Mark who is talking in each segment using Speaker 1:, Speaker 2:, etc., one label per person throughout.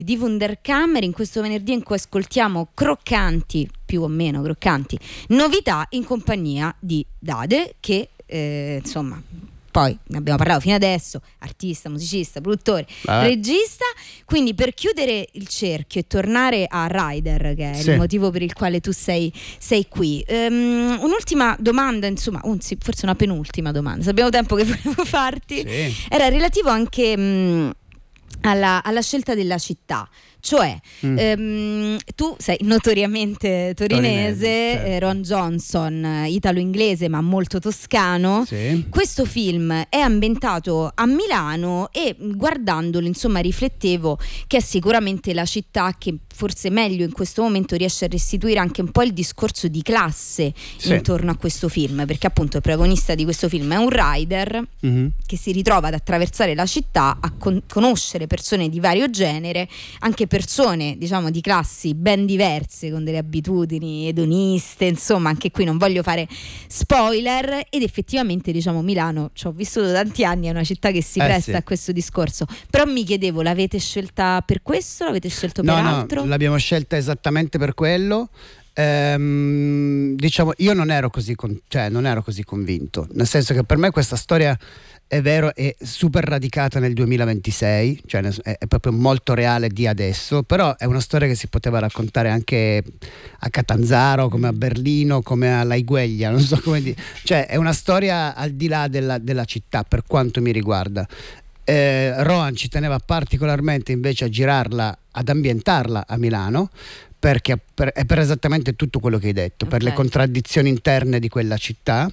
Speaker 1: di Wunderkammer, in questo venerdì in cui ascoltiamo croccanti, più o meno croccanti, novità in compagnia di Dade, che insomma, poi ne abbiamo parlato fino adesso, artista, musicista, produttore, regista. Quindi, per chiudere il cerchio e tornare a Rider, che è il motivo per il quale tu sei qui, un'ultima domanda, insomma, forse una penultima domanda, se abbiamo tempo, che volevo farti, era relativo anche alla scelta della città. Cioè, tu sei notoriamente torinese, certo. Ron Johnson, italo-inglese ma molto toscano. Questo film è ambientato a Milano e, guardandolo, insomma, riflettevo che è sicuramente la città che forse meglio in questo momento riesce a restituire anche un po' il discorso di classe intorno a questo film, perché appunto il protagonista di questo film è un rider che si ritrova ad attraversare la città, a conoscere persone di vario genere, anche persone, diciamo, di classi ben diverse, con delle abitudini edoniste, insomma, anche qui non voglio fare spoiler. Ed effettivamente, diciamo, Milano, ci ho vissuto tanti anni, è una città che si presta a questo discorso. Però mi chiedevo, l'avete scelta per questo? L'avete scelto per altro?
Speaker 2: No, l'abbiamo scelta esattamente per quello. Diciamo, io non ero così convinto, nel senso che per me questa storia, è vero, è super radicata nel 2026, cioè è proprio molto reale di adesso, però è una storia che si poteva raccontare anche a Catanzaro, come a Berlino, come a Laigueglia, non so come dire, cioè è una storia al di là della città, per quanto mi riguarda. Rohan ci teneva particolarmente invece a girarla, ad ambientarla a Milano, perché è per esattamente tutto quello che hai detto, per le contraddizioni interne di quella città.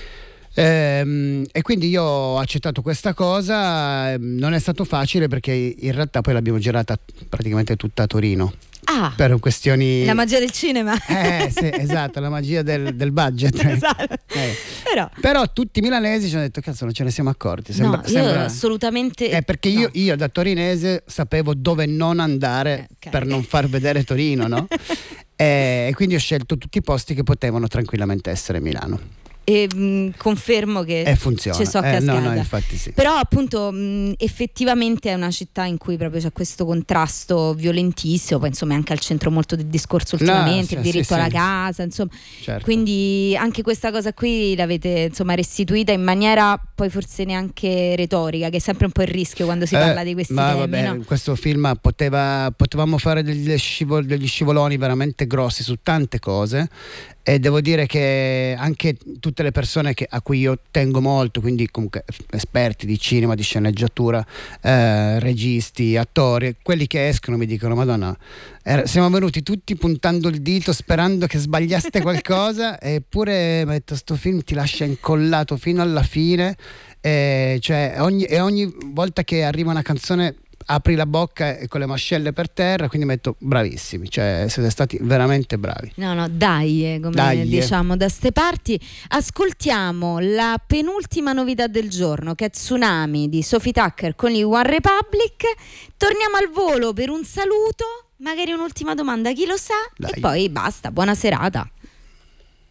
Speaker 2: E quindi io ho accettato questa cosa. Non è stato facile, perché in realtà poi l'abbiamo girata praticamente tutta a Torino. Per questioni...
Speaker 1: La magia del cinema.
Speaker 2: Sì, esatto, la magia del budget.
Speaker 1: Esatto.
Speaker 2: Però tutti i milanesi ci hanno detto: cazzo, non ce ne siamo accorti.
Speaker 1: Io assolutamente.
Speaker 2: Perché io da torinese sapevo dove non andare per non far vedere Torino, no? E quindi ho scelto tutti i posti che potevano tranquillamente essere Milano.
Speaker 1: E confermo che
Speaker 2: funziona.
Speaker 1: Ci so cascata.
Speaker 2: No, infatti sì.
Speaker 1: Però appunto effettivamente è una città in cui proprio c'è questo contrasto violentissimo. Poi insomma è anche al centro molto del discorso ultimamente, il diritto alla casa, insomma.
Speaker 2: Certo.
Speaker 1: Quindi anche questa cosa qui l'avete, insomma, restituita in maniera poi forse neanche retorica, che è sempre un po' il rischio quando si parla di questi temi.
Speaker 2: Vabbè,
Speaker 1: no?
Speaker 2: In questo film potevamo fare degli scivoloni veramente grossi su tante cose. E devo dire che anche tutte le persone a cui io tengo molto, quindi comunque esperti di cinema, di sceneggiatura, registi, attori, quelli che escono mi dicono: Madonna, siamo venuti tutti puntando il dito sperando che sbagliaste qualcosa, eppure mi ha detto, sto film ti lascia incollato fino alla fine. Cioè ogni volta che arriva una canzone apri la bocca e con le mascelle per terra, quindi mi ha detto: bravissimi, cioè siete stati veramente bravi.
Speaker 1: Dai, diciamo da ste parti. Ascoltiamo la penultima novità del giorno, che è Tsunami di Sophie Tucker con i One Republic. Torniamo al volo per un saluto, magari un'ultima domanda, chi lo sa. E poi basta, buona serata.